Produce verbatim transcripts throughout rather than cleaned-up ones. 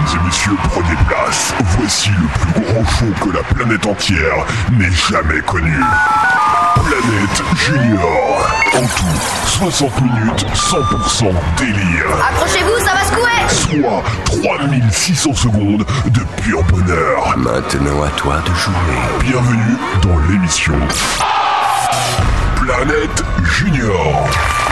Mesdames et messieurs, prenez place. Voici le plus grand show que la planète entière n'ait jamais connu. Planète Junior. En tout, soixante minutes, cent pour cent délire. Accrochez-vous, ça va secouer. Soit trois mille six cents secondes de pur bonheur. Maintenant à toi de jouer. Bienvenue dans l'émission Planète Junior.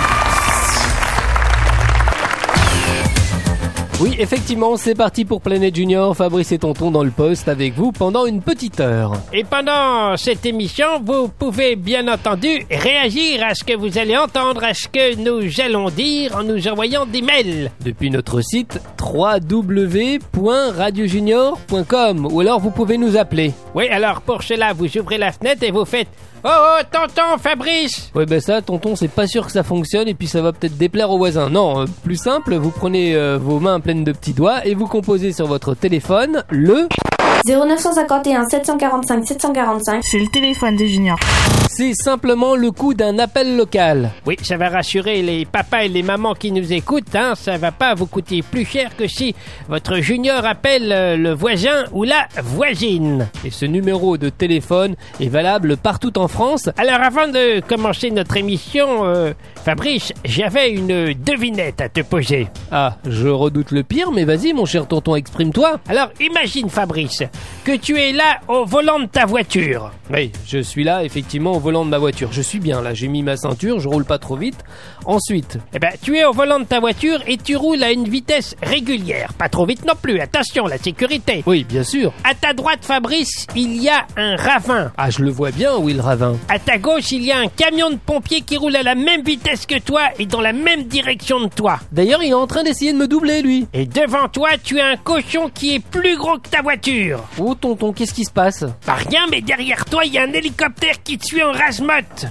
Oui, effectivement, c'est parti pour Planète Junior. Fabrice et Tonton dans le poste avec vous pendant une petite heure. Et pendant cette émission, vous pouvez bien entendu réagir à ce que vous allez entendre, à ce que nous allons dire en nous envoyant des mails. Depuis notre site w w w point radio junior point com ou alors vous pouvez nous appeler. Oui, alors pour cela, vous ouvrez la fenêtre et vous faites « Oh, oh, tonton Fabrice !» Ouais, ben ça, tonton, c'est pas sûr que ça fonctionne et puis ça va peut-être déplaire aux voisins. Non, euh, plus simple, vous prenez euh, vos mains pleines de petits doigts et vous composez sur votre téléphone le... zéro neuf cent cinquante et un sept cent quarante-cinq sept cent quarante-cinq. C'est le téléphone de Junior. C'est simplement le coût d'un appel local. Oui, ça va rassurer les papas et les mamans qui nous écoutent, hein. Ça va pas vous coûter plus cher que si votre junior appelle euh, le voisin ou la voisine. Et ce numéro de téléphone est valable partout en France. Alors avant de commencer notre émission, euh, Fabrice, j'avais une devinette à te poser. Ah, je redoute le pire, mais vas-y mon cher tonton, exprime-toi. Alors imagine Fabrice, que tu es là au volant de ta voiture. Oui, je suis là effectivement au volant de ma voiture. Je suis bien là, j'ai mis ma ceinture, je roule pas trop vite. Ensuite, eh ben, tu es au volant de ta voiture et tu roules à une vitesse régulière. Pas trop vite non plus, attention, la sécurité. Oui, bien sûr. À ta droite, Fabrice, il y a un ravin. Ah, je le vois bien, oui, le ravin. À ta gauche, il y a un camion de pompiers qui roule à la même vitesse que toi et dans la même direction de toi. D'ailleurs, il est en train d'essayer de me doubler, lui. Et devant toi, tu as un cochon qui est plus gros que ta voiture. Oh, tonton, qu'est-ce qui se passe? Pas rien, mais derrière toi, il y a un hélicoptère qui te suit en rase-motte.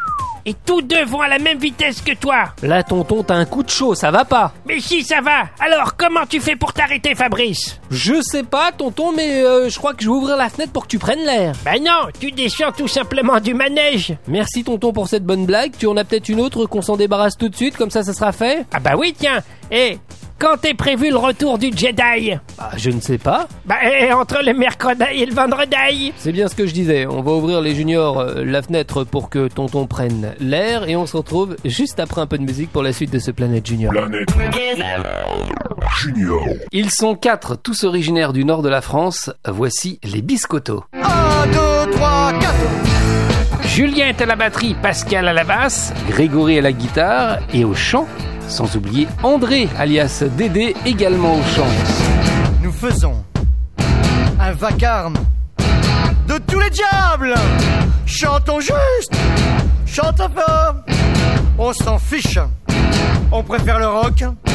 Et tous deux vont à la même vitesse que toi. Là, tonton, t'as un coup de chaud, ça va pas. Mais si, ça va. Alors, comment tu fais pour t'arrêter, Fabrice? Je sais pas, tonton, mais euh, je crois que je vais ouvrir la fenêtre pour que tu prennes l'air. Ben non, tu descends tout simplement du manège. Merci, tonton, pour cette bonne blague. Tu en as peut-être une autre qu'on s'en débarrasse tout de suite, comme ça, ça sera fait? Ah bah oui, tiens. Et quand est prévu le retour du Jedi? Bah, je ne sais pas. Bah, et entre le mercredi et le vendredi. C'est bien ce que je disais. On va ouvrir les juniors euh, la fenêtre pour que tonton prenne l'air et on se retrouve juste après un peu de musique pour la suite de ce Planète Junior. Planète Junior. Ils sont quatre, tous originaires du nord de la France. Voici les Biscottos. un, deux, trois, quatre. Julien est à la batterie, Pascal à la basse, Grégory à la guitare et au chant. Sans oublier André, alias Dédé, également au chant. Nous faisons un vacarme de tous les diables. Chantons juste, chantons fort. On s'en fiche, on préfère le rock.